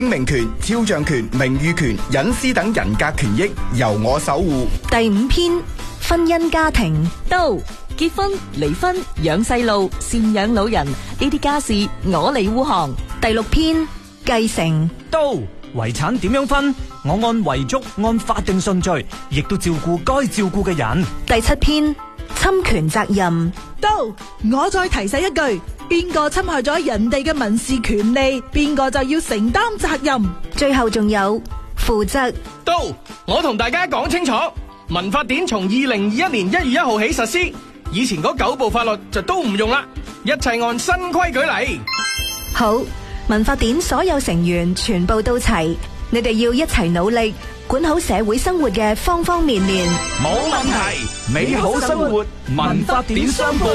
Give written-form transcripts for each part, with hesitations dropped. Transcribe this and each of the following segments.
名權、肖像權、名譽權、隱私等人格權益由我守護。 第5篇，婚姻家庭。 到結婚、離婚、養細路、贍養老人，呢啲家事我嚟護航。 第6篇，繼承。 到遺產點樣分？我按遺囑按法定順序，亦都照顧該照顧嘅人。 第7篇，侵權責任。 到我再提醒一句，邊個侵害咗人哋嘅民事權利，邊個就要承擔責任。 最後仲有負責。 到我同大家講清楚，民法典從2021年1月1號起實施，以前嗰9部法律就都唔用啦，一切按新規矩嚟。 好，民法典所有成員全部到齊，你哋要一齊努力，管好社會生活嘅方方面面。 冇問題，美好生活，民法典相伴。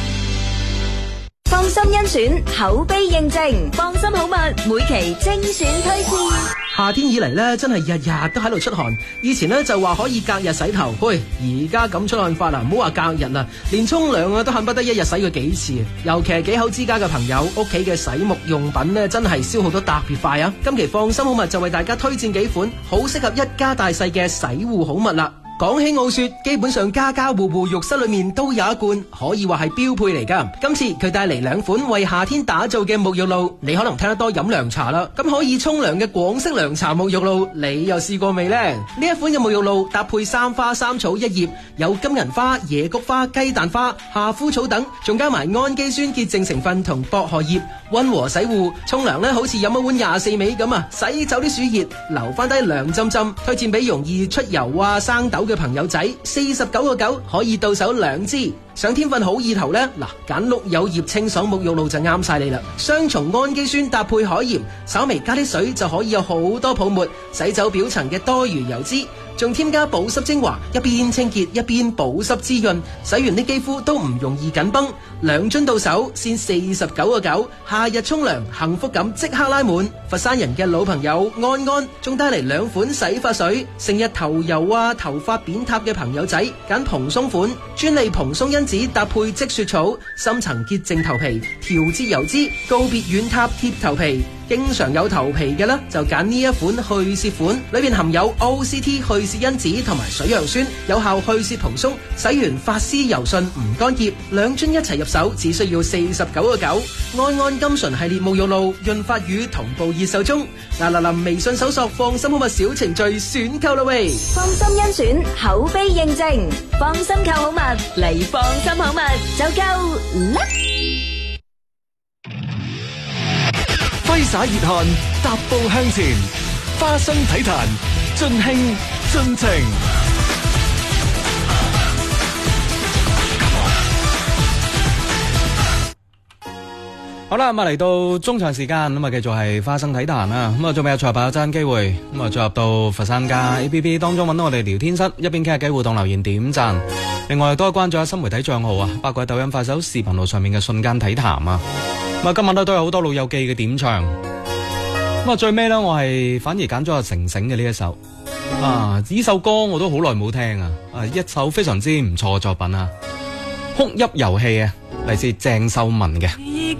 放心甄選，口碑認證，放心好物，每期精選推薦。 夏天以嚟咧，真係日日都喺度出汗。以前咧就話可以隔日洗頭，喂，而家咁出汗法啦，唔好話隔日啦，連沖涼啊都恨不得一日洗佢幾次。尤其係幾口之家嘅朋友，屋企嘅洗沐用品咧真係消耗得特別快啊！今期放心好物就為大家推薦幾款好適合一家大細嘅洗護好物啦。講起傲雪，基本上家家戶戶浴室裏面都有一罐，可以話係標配嚟噶。今次佢帶嚟2款為夏天打造嘅沐浴露，你可能聽得多飲涼茶啦，咁可以沖涼嘅廣式涼茶沐浴露，你又試過未呢？呢一款嘅沐浴露搭配3花3草1葉，有金銀花、野菊花、雞蛋花、夏枯草等，仲加埋氨基酸潔淨成分同薄荷葉，溫和洗護。沖涼呢好似飲一碗24味咁啊，洗走啲暑熱，留翻低涼浸浸。推薦俾容易出油啊、生痘嘅朋友仔，49.9可以到手2支。想添份好意頭呢，嗱，揀綠柚葉清爽沐浴露就啱晒你啦。雙重氨基酸搭配海鹽，稍微加啲水就可以有好多泡沫，洗走表層嘅多餘油脂。仲添加保濕精華，一邊清潔一邊保濕滋潤，洗完啲肌膚都唔容易緊繃。2樽到手先49.9，夏日沖涼幸福感即刻拉滿。佛山人嘅老朋友安安仲帶嚟2款洗髮水，成日頭油啊、頭髮扁塌嘅朋友仔揀蓬鬆款，專利蓬鬆因子搭配積雪草，深層潔淨頭皮，調節油脂，告別軟塌貼頭皮。經常有頭皮嘅啦，就揀呢一款去屑款，裏邊含有 OCT 去屑因子同埋水楊酸，有效去屑蓬鬆，洗完髮絲柔順唔乾澀。2樽一齊入手，只需要49.9。安安金純系列沐浴露、潤髮乳同步熱售中。嗱，微信搜索放心好物小程序選購啦喂。 放心甄選，口碑認證，放心購好物嚟，放心好物就夠啦。 揮灑熱汗，踏步向前，花生體壇，盡興盡情。 好啦，咁啊嚟到中場時間，咁啊繼續係花生體壇啦。咁啊仲未有賽跑爭機會，咁啊進入到佛山加 APP 當中揾到我哋聊天室，一邊傾下偈互動留言點讚。另外都係關注下新媒體賬號啊，包括喺抖音、快手、視頻號上面嘅瞬間體壇啊。咁啊今晚都有好多老友記嘅點唱。咁啊最尾咧，我係反而揀咗阿成成嘅呢一首啊，呢首歌我都好耐冇聽啊，一首非常之唔錯嘅作品啊，哭泣遊戲啊，嚟自鄭秀文嘅。